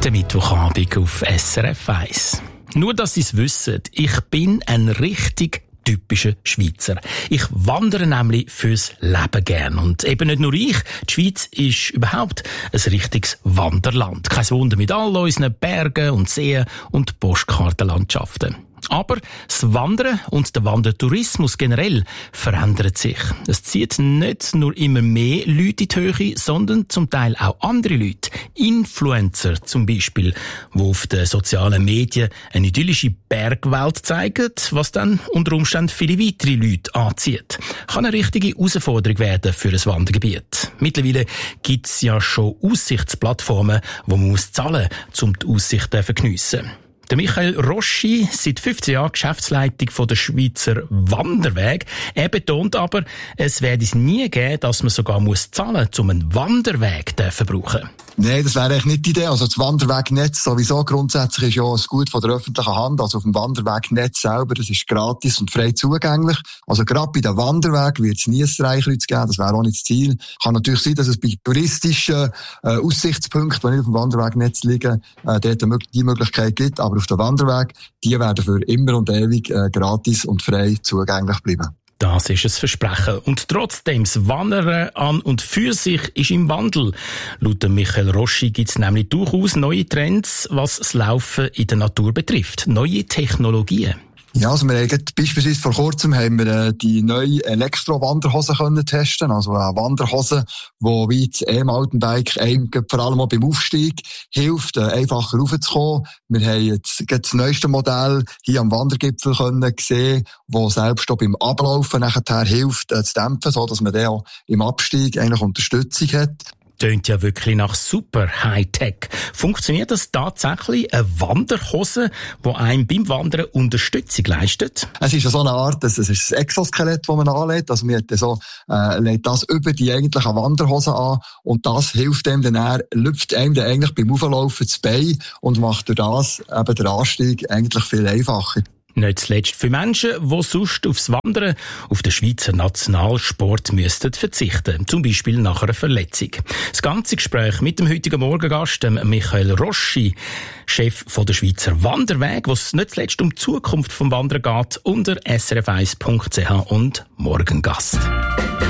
Der Mittwochabend auf SRF 1. Nur, dass Sie es wissen, ich bin ein richtig typischer Schweizer. Ich wandere nämlich fürs Leben gern. Und eben nicht nur ich, die Schweiz ist überhaupt ein richtiges Wanderland. Kein Wunder mit all unseren Bergen und Seen und Postkartenlandschaften. Aber das Wandern und der Wandertourismus generell verändert sich. Es zieht nicht nur immer mehr Leute in die Höhe, sondern zum Teil auch andere Leute. Influencer zum Beispiel, die auf den sozialen Medien eine idyllische Bergwelt zeigen, was dann unter Umständen viele weitere Leute anzieht. Kann eine richtige Herausforderung werden für ein Wandergebiet. Mittlerweile gibt es ja schon Aussichtsplattformen, wo man zahlen muss, um die Aussicht zu geniessen. Der Michael Roschi, seit 15 Jahren Geschäftsleitung von der Schweizer Wanderweg. Er betont aber, es werde es nie geben, dass man sogar zahlen muss, um einen Wanderweg zu brauchen. Nein, das wäre eigentlich nicht die Idee. Also das Wanderwegnetz sowieso grundsätzlich ist ja ein Gut von der öffentlichen Hand. Also auf dem Wanderwegnetz selber, das ist gratis und frei zugänglich. Also gerade bei den Wanderwegen wird es nie ein Streichkreuz geben. Das wäre auch nicht das Ziel. Kann natürlich sein, dass es bei touristischen Aussichtspunkten, die nicht auf dem Wanderwegnetz liegen, dort die Möglichkeit gibt. Aber auf dem Wanderweg, die werden für immer und ewig gratis und frei zugänglich bleiben. Das ist ein Versprechen. Und trotzdem, das Wandern an und für sich ist im Wandel. Laut Michael Roschi gibt es nämlich durchaus neue Trends, was das Laufen in der Natur betrifft. Neue Technologien. Ja, also wir haben beispielsweise vor kurzem haben wir die neue Elektro-Wanderhose können testen. Also eine Wanderhose, die wie das E-Mountainbike einem vor allem auch beim Aufstieg hilft, einfacher raufzukommen. Wir haben jetzt das neueste Modell hier am Wandergipfel können sehen, wo selbst auch beim Ablaufen nachher hilft, zu dämpfen, so dass man dann auch im Abstieg eigentlich Unterstützung hat. Tönt ja wirklich nach super Hightech. Funktioniert das tatsächlich, eine Wanderhose, die einem beim Wandern Unterstützung leistet? Es ist ja so eine Art, es ist ein Exoskelett, das man anlegt. Also man legt das über die eigentliche Wanderhose an und das hilft einem dann, lüpft einem dann eigentlich beim Auflaufen das Bein und macht durch das eben den Anstieg eigentlich viel einfacher. Nicht zuletzt für Menschen, die sonst aufs Wandern auf den Schweizer Nationalsport müssten verzichten, zum Beispiel nach einer Verletzung. Das ganze Gespräch mit dem heutigen Morgengast, Michael Roschi, Chef von der Schweizer Wanderweg, wo es nicht zuletzt um die Zukunft vom Wandern geht, unter srf1.ch und Morgengast.